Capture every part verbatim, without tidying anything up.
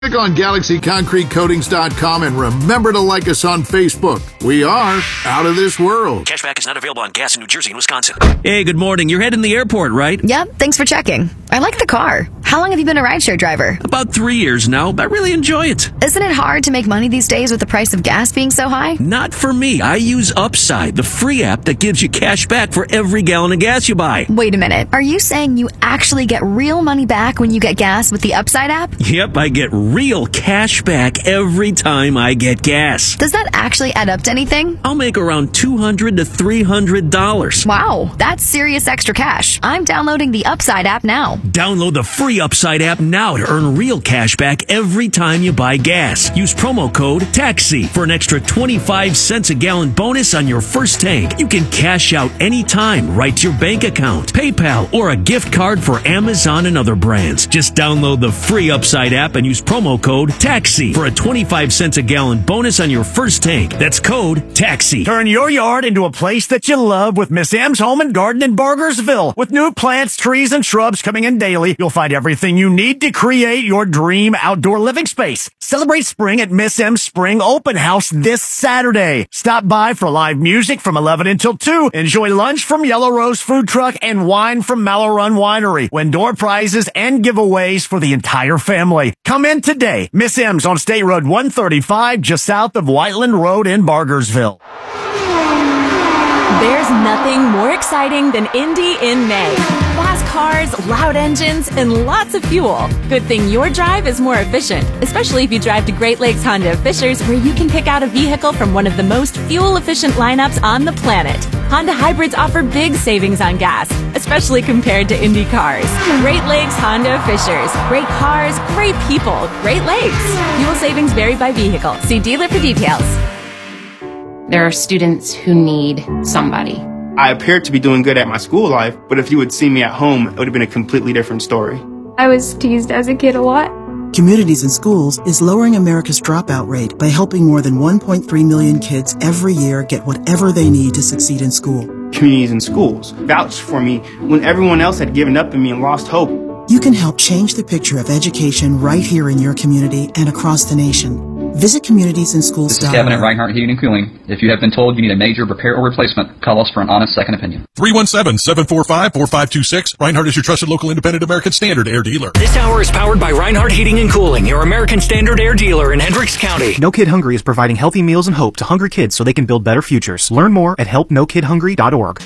Click on Galaxy Concrete Coatings dot com and remember to like us on Facebook. We are out of this world. Cashback is not available on gas in New Jersey and Wisconsin. Hey, good morning. You're heading to the airport, right? Yep, thanks for checking. I like the car. How long have you been a rideshare driver? About three years now. I really enjoy it. Isn't it hard to make money these days with the price of gas being so high? Not for me. I use Upside, the free app that gives you cash back for every gallon of gas you buy. Wait a minute. Are you saying you actually get real money back when you get gas with the Upside app? Yep, I get real cash back every time I get gas. Does that actually add up to anything? I'll make around two hundred to three hundred dollars. Wow, that's serious extra cash. I'm downloading the Upside app now. Download the free Upside app now to earn real cash back every time you buy gas. Use promo code TAXI for an extra twenty-five cents a gallon bonus on your first tank. You can cash out anytime right to your bank account, PayPal, or a gift card for Amazon and other brands. Just download the free Upside app and use promo code TAXI for a twenty-five cents a gallon bonus on your first tank. That's code TAXI. Turn your yard into a place that you love with Miss M's Home and Garden in Bargersville. With new plants, trees, and shrubs coming in daily, you'll find everything you need to create your dream outdoor living space. Celebrate spring at Miss M's Spring Open House this Saturday. Stop by for live music from eleven until two. Enjoy lunch from Yellow Rose Food Truck and wine from Mallow Run Winery. Win door prizes and giveaways for the entire family. Come in today. Miss M's on State Road one thirty-five, just south of Whiteland Road in Bargersville. There's nothing more exciting than Indy in May. Fast cars, loud engines, and lots of fuel. Good thing your drive is more efficient, especially if you drive to Great Lakes Honda of Fishers, where you can pick out a vehicle from one of the most fuel-efficient lineups on the planet. Honda hybrids offer big savings on gas, especially compared to Indy cars. Great Lakes Honda of Fishers. Great cars, great people, Great Lakes. Fuel savings vary by vehicle. See dealer for details. There are students who need somebody. I appeared to be doing good at my school life, but if you would see me at home, it would have been a completely different story. I was teased as a kid a lot. Communities in Schools is lowering America's dropout rate by helping more than one point three million kids every year get whatever they need to succeed in school. Communities in Schools vouched for me when everyone else had given up on me and lost hope. You can help change the picture of education right here in your community and across the nation. Visit communities in schools dot org. This is Kevin at Reinhardt Heating and Cooling. If you have been told you need a major repair or replacement, call us for an honest second opinion. three one seven, seven four five, four five two six. Reinhardt is your trusted local independent American Standard air dealer. This hour is powered by Reinhardt Heating and Cooling, your American Standard air dealer in Hendricks County. No Kid Hungry is providing healthy meals and hope to hungry kids so they can build better futures. Learn more at help no kid hungry dot org.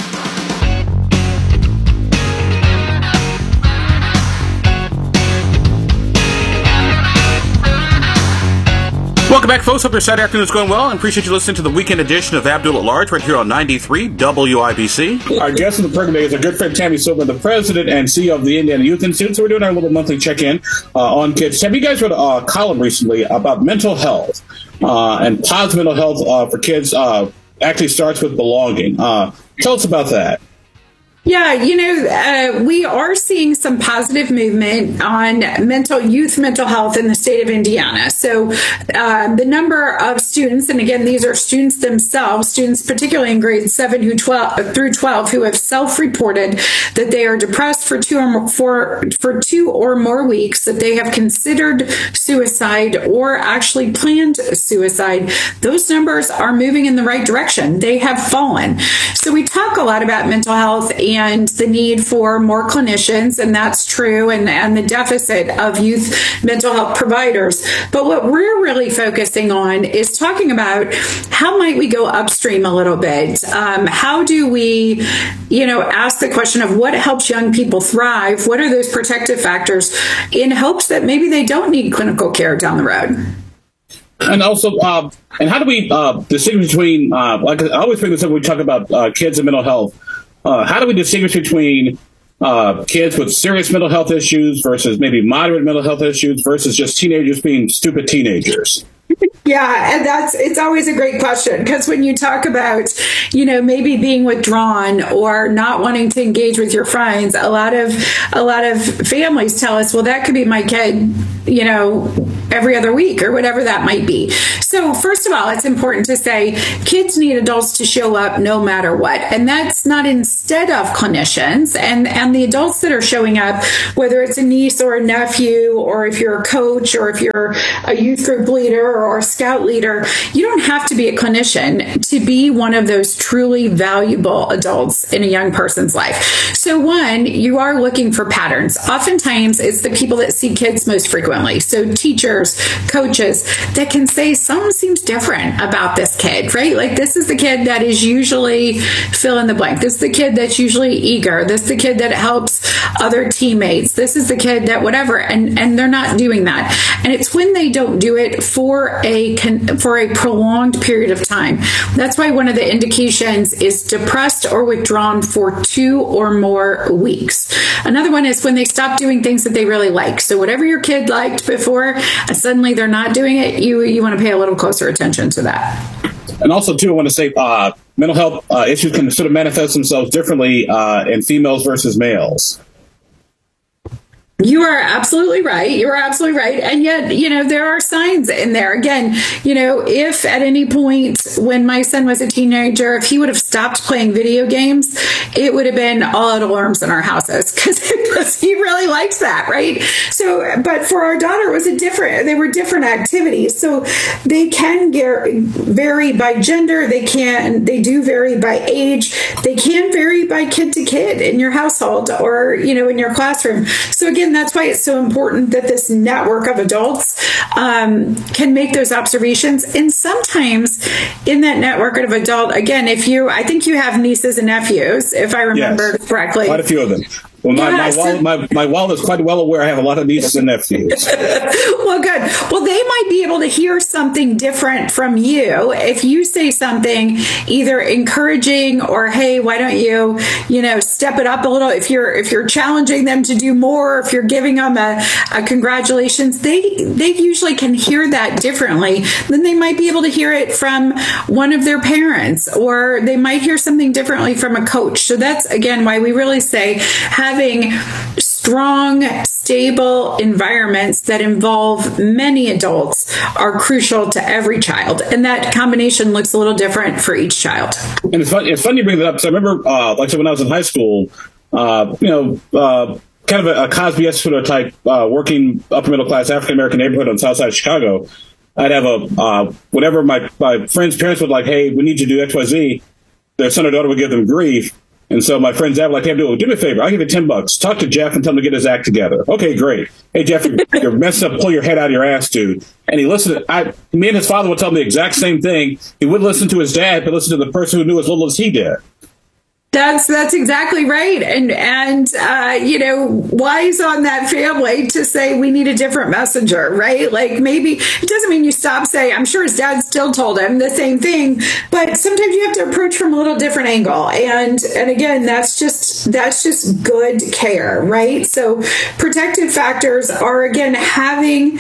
Welcome back, folks. Hope your Saturday afternoon is going well, and appreciate you listening to the weekend edition of Abdul at Large right here on ninety-three W I B C. Our guest in the program today is our good friend Tammy Silver, the president and C E O of the Indiana Youth Institute. So we're doing our little monthly check-in uh, on kids. Tammy, you guys wrote a column recently about mental health uh, and positive mental health uh, for kids. Uh, actually starts with belonging. Uh, tell us about that. Yeah, you know, uh, we are seeing some positive movement on mental youth mental health in the state of Indiana. So uh, the number of students, and again, these are students themselves, students particularly in grades seven who twelve, through twelve, who have self-reported that they are depressed for two or more, for, for two or more weeks, that they have considered suicide or actually planned suicide. Those numbers are moving in the right direction. They have fallen. So we talk a lot about mental health and the need for more clinicians, and that's true, and, and the deficit of youth mental health providers. But what we're really focusing on is talking about how might we go upstream a little bit? Um, how do we, you know, ask the question of what helps young people thrive? What are those protective factors in hopes that maybe they don't need clinical care down the road? And also, uh, and how do we uh, distinguish between, uh, like I always bring this up when we talk about uh, kids and mental health, uh, how do we distinguish between uh, kids with serious mental health issues versus maybe moderate mental health issues versus just teenagers being stupid teenagers? Yeah, and that's it's always a great question, because when you talk about, you know, maybe being withdrawn or not wanting to engage with your friends, a lot of a lot of families tell us, well, that could be my kid you know, every other week or whatever that might be. So first of all, it's important to say kids need adults to show up no matter what. And that's not instead of clinicians and, and the adults that are showing up, whether it's a niece or a nephew, or if you're a coach, or if you're a youth group leader or a scout leader, you don't have to be a clinician to be one of those truly valuable adults in a young person's life. So one, you are looking for patterns. Oftentimes it's the people that see kids most frequently. So teachers, coaches that can say something seems different about this kid, right? Like this is the kid that is usually fill in the blank. This is the kid that's usually eager. This is the kid that helps other teammates. This is the kid that whatever. And, and they're not doing that. And it's when they don't do it for a, for a prolonged period of time. That's why one of the indications is depressed or withdrawn for two or more weeks. Another one is when they stop doing things that they really like. So whatever your kid liked before, and suddenly they're not doing it, you, you want to pay a little closer attention to that. And also, too, I want to say uh, mental health uh, issues can sort of manifest themselves differently uh, in females versus males. You are absolutely right. You are absolutely right. And yet, you know, there are signs in there. Again, you know, if at any point when my son was a teenager, if he would have stopped playing video games, it would have been all out alarms in our houses because he really liked that, right? So, but for our daughter, it was a different, they were different activities. So they can get, vary by gender. They can, they do vary by age. They can vary by kid to kid in your household or, you know, in your classroom. So again, that's why it's so important that this network of adults um, can make those observations. And sometimes in that network of adult, again, if you, I think you have nieces and nephews, if I remember yes, correctly. Quite a few of them. Well, my, yes. my, wallet, my, my wallet is quite well aware I have a lot of nieces and nephews. Well, good. Well, they might be able to hear something different from you if you say something either encouraging or, hey, why don't you, you know, step it up a little. If you're if you're challenging them to do more, if you're giving them a, a congratulations, they they usually can hear that differently. Then they might be able to hear it from one of their parents, or they might hear something differently from a coach. So that's, again, why we really say have having strong, stable environments that involve many adults are crucial to every child. And that combination looks a little different for each child. And it's funny, it's funny you bring that up. So I remember, uh, like I said, when I was in high school, uh, you know, uh, kind of a, a Cosby-esque sort of type, uh, working upper middle class African-American neighborhood on the south side of Chicago. I'd have a, uh, whenever my, my friends' parents would like, hey, we need you to do X, Y, Z, their son or daughter would give them grief. And so my friends, I would like, hey, do, do me a favor. I'll give you ten bucks. Talk to Jeff and tell him to get his act together. Okay, great. Hey, Jeff, you're, you're messed up. Pull your head out of your ass, dude. And he listened. To, I, me and his father would tell him the exact same thing. He wouldn't listen to his dad, but listen to the person who knew as little as he did. That's that's exactly right. And, and uh, you know, wise on that family to say we need a different messenger, right? Like maybe it doesn't mean you stop saying, I'm sure his dad still told him the same thing, but sometimes you have to approach from a little different angle. And, and again, that's just, that's just good care, right? So protective factors are, again, having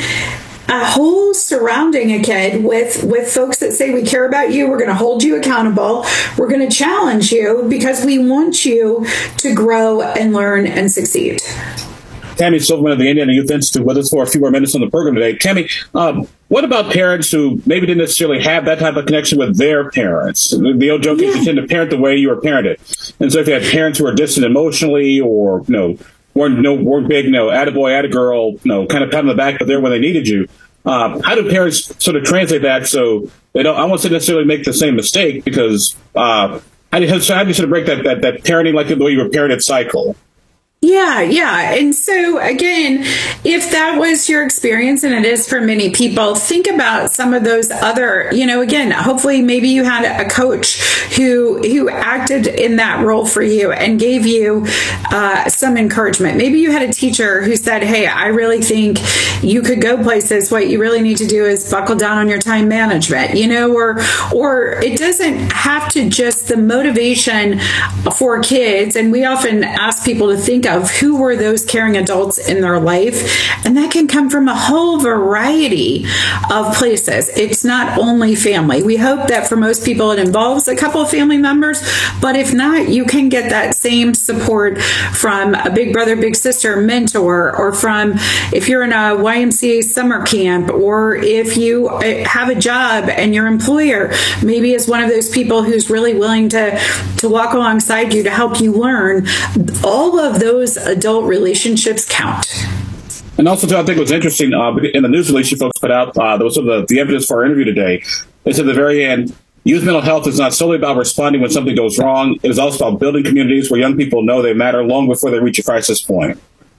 a whole surrounding a kid with, with folks that say, we care about you. We're going to hold you accountable. We're going to challenge you because we want you to grow and learn and succeed. Tammy Silverman of the Indiana Youth Institute with us for a few more minutes on the program today. Tammy, um, what about parents who maybe didn't necessarily have that type of connection with their parents? The old joke yeah. is you tend to parent the way you were parented. And so if you had parents who were distant emotionally or, you know, weren't, no, weren't big, no, attaboy, attagirl, you know, kind of pat on the back, but there when they needed you. Uh, how do parents sort of translate that so they don't, I won't say necessarily make the same mistake because uh, how, do you, how do you sort of break that, that, that parenting like the way you were parented cycle? Yeah, yeah. And so, again, if that was your experience, and it is for many people, think about some of those other, you know, again, hopefully maybe you had a coach who who acted in that role for you and gave you uh, some encouragement. Maybe you had a teacher who said, hey, I really think you could go places. What you really need to do is buckle down on your time management, you know, or, or it doesn't have to just the motivation for kids. And we often ask people to think of of who were those caring adults in their life. And that can come from a whole variety of places. It's not only family. We hope that for most people it involves a couple of family members, but if not, you can get that same support from a big brother, big sister mentor, or from if you're in a Y M C A summer camp, or if you have a job and your employer maybe is one of those people who's really willing to, to walk alongside you to help you learn. All of those adult relationships count. And also, too, I think it was interesting uh, in the news release you folks put out, uh, there was sort of the, the evidence for our interview today. They said at the very end, youth mental health is not solely about responding when something goes wrong. It is also about building communities where young people know they matter long before they reach a crisis point.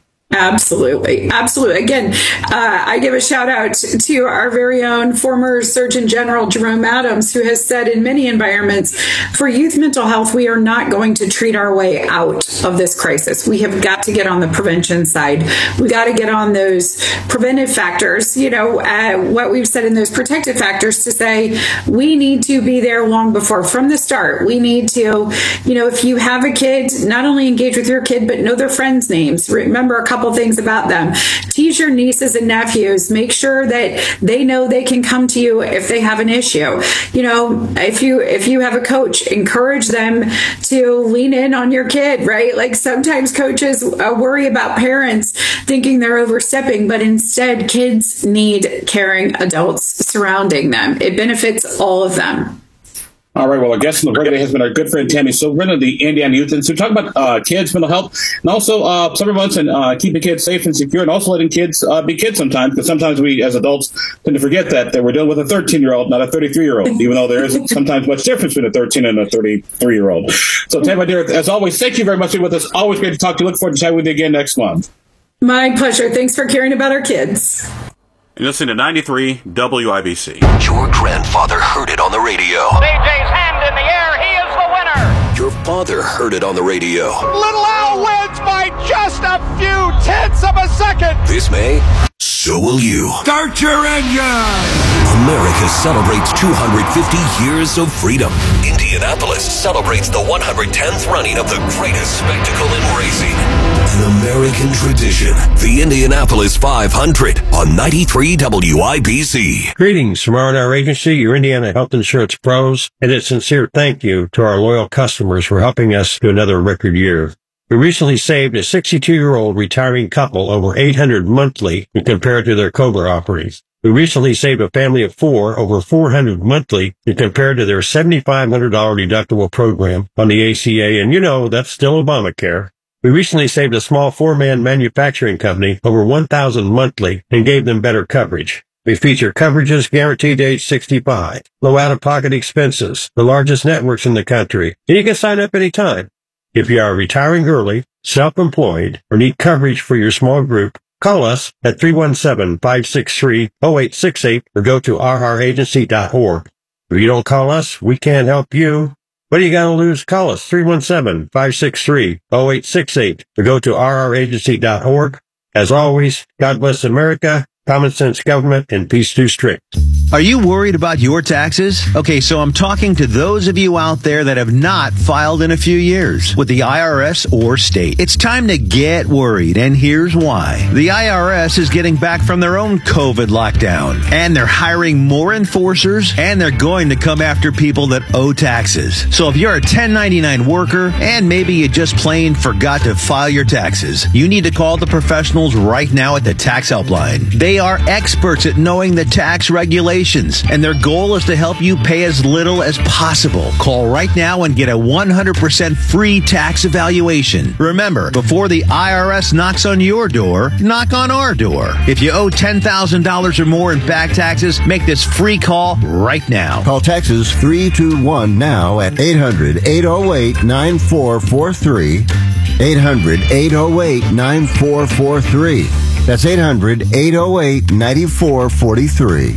Absolutely. Absolutely. Again, uh, I give a shout out to our very own former Surgeon General Jerome Adams, who has said in many environments, for youth mental health, we are not going to treat our way out of this crisis. We have got to get on the prevention side. We got to get on those preventive factors, you know, uh, what we've said in those protective factors to say we need to be there long before, from the start. We need to, you know, if you have a kid, not only engage with your kid, but know their friends' names. Remember a couple things about them. Tease your nieces and nephews. Make sure that they know they can come to you if they have an issue. You know, if you if you have a coach, encourage them to lean in on your kid, right? Like sometimes coaches uh, worry about parents thinking they're overstepping, but instead kids need caring adults surrounding them. It benefits all of them. All right. Well, our guest on the break today has been our good friend Tammy Silverman of the Indiana Youth Institute. So we talk about uh, kids' mental health, and also uh, summer months, and uh, keeping kids safe and secure, and also letting kids uh, be kids sometimes, because sometimes we as adults tend to forget that, that we're dealing with a thirteen-year-old, not a thirty-three-year-old, even though there isn't sometimes much difference between a thirteen and a thirty-three-year-old. So, Tammy, my dear, as always, thank you very much for being with us. Always great to talk to you. Look forward to chatting with you again next month. My pleasure. Thanks for caring about our kids. You're listening to ninety-three W I B C. Your grandfather heard it on the radio. C J's hand in the air. He is the winner. Your father heard it on the radio. Little Al wins by just a few tenths of a second. This May, so will you. Start your engine. America celebrates two hundred fifty years of freedom. Indianapolis celebrates the one hundred tenth running of the greatest spectacle in racing. An American tradition. The Indianapolis five hundred on ninety-three W I B C. Greetings from R and R Agency, your Indiana health insurance pros, and a sincere thank you to our loyal customers for helping us to another record year. We recently saved a sixty-two-year-old retiring couple over eight hundred dollars monthly when compared to their COBRA offerings. We recently saved a family of four over four hundred dollars monthly when compared to their seven thousand five hundred dollars deductible program on the A C A, and you know, that's still Obamacare. We recently saved a small four-man manufacturing company over one thousand dollars monthly and gave them better coverage. We feature coverages guaranteed to age sixty-five, low out-of-pocket expenses, the largest networks in the country, and you can sign up anytime. If you are retiring early, self-employed, or need coverage for your small group, call us at three one seven, five six three, zero eight six eight or go to r r agency dot org. If you don't call us, we can't help you. What do you got to lose? Call us three one seven, five six three, zero eight six eight or go to r r agency dot org. As always, God bless America, common sense government, and peace too strict. Are you worried about your taxes? Okay, so I'm talking to those of you out there that have not filed in a few years with the I R S or state. It's time to get worried, and here's why. The I R S is getting back from their own COVID lockdown, and they're hiring more enforcers, and they're going to come after people that owe taxes. So if you're a ten ninety-nine worker, and maybe you just plain forgot to file your taxes, you need to call the professionals right now at the Tax Helpline. They are experts at knowing the tax regulations, and their goal is to help you pay as little as possible. Call right now and get a one hundred percent free tax evaluation. Remember, before the I R S knocks on your door, knock on our door. If you owe ten thousand dollars or more in back taxes, make this free call right now. Call Texas three two one now at eight hundred, eight oh eight, nine four four three. eight hundred, eight oh eight, nine four four three. That's eight hundred, eight oh eight, nine four four three.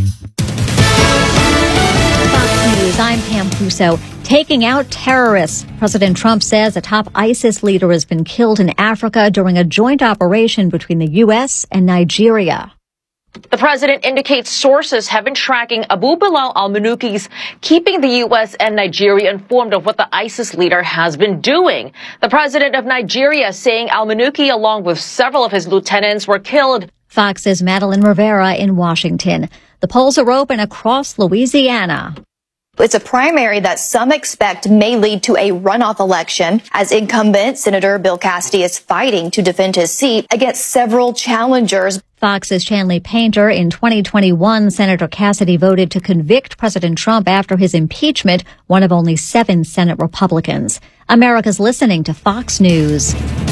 I'm Pam Puso. Taking out terrorists. President Trump says a top ISIS leader has been killed in Africa during a joint operation between the U S and Nigeria. The president indicates sources have been tracking Abu Bilal al-Manuki's, keeping the U S and Nigeria informed of what the ISIS leader has been doing. The president of Nigeria saying al-Manuki, along with several of his lieutenants, were killed. Fox's Madeline Rivera in Washington. The polls are open across Louisiana. It's a primary that some expect may lead to a runoff election, as incumbent Senator Bill Cassidy is fighting to defend his seat against several challengers. Fox's Chanley Painter. In twenty twenty-one, Senator Cassidy voted to convict President Trump after his impeachment, one of only seven Senate Republicans. America's listening to Fox News.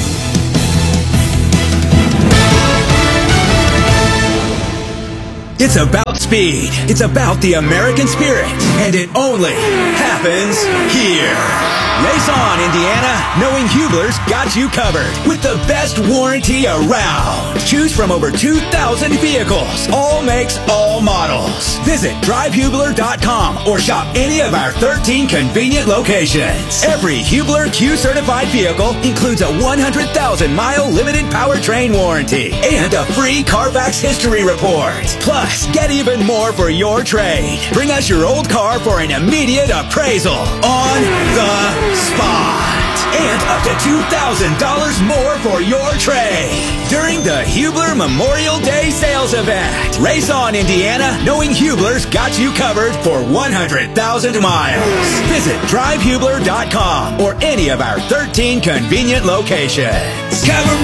It's about speed. It's about the American spirit. And it only happens here. Race on, Indiana. Knowing Hubler's got you covered with the best warranty around. Choose from over two thousand vehicles. All makes, all models. Visit drive hubler dot com or shop any of our thirteen convenient locations. Every Hubler Q-certified vehicle includes a one hundred thousand mile limited powertrain warranty and a free Carfax history report. Plus, get even more for your trade. Bring us your old car for an immediate appraisal on the spot. And up to two thousand dollars more for your trade during the Hubler Memorial Day sales event. Race on, Indiana, knowing Hubler's got you covered for one hundred thousand miles. Visit drive hubler dot com or any of our thirteen convenient locations. Cover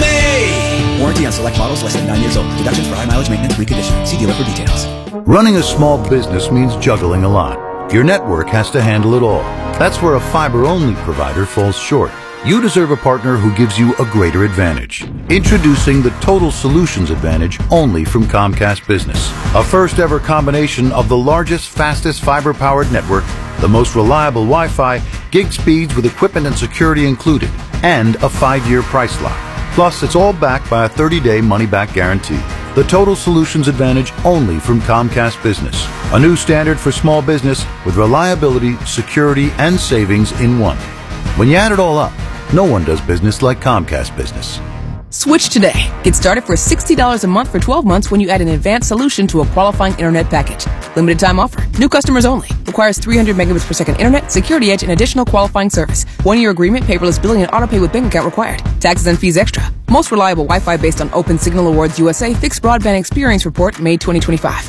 me! Warranty on select models less than nine years old. Deductions for high mileage maintenance, reconditioning. See dealer for details. Running a small business means juggling a lot. Your network has to handle it all. That's where a fiber-only provider falls short. You deserve a partner who gives you a greater advantage. Introducing the Total Solutions Advantage only from Comcast Business. A first-ever combination of the largest, fastest fiber-powered network, the most reliable Wi-Fi, gig speeds with equipment and security included, and a five-year price lock. Plus, it's all backed by a thirty-day money-back guarantee. The Total Solutions Advantage only from Comcast Business. A new standard for small business with reliability, security, and savings in one. When you add it all up, no one does business like Comcast Business. Switch today. Get started for sixty dollars a month for twelve months when you add an advanced solution to a qualifying internet package. Limited time offer. New customers only. Requires three hundred megabits per second internet, security edge, and additional qualifying service. One-year agreement, paperless billing, and autopay with bank account required. Taxes and fees extra. Most reliable Wi-Fi based on Open Signal Awards U S A Fixed Broadband Experience Report, May twenty twenty-five.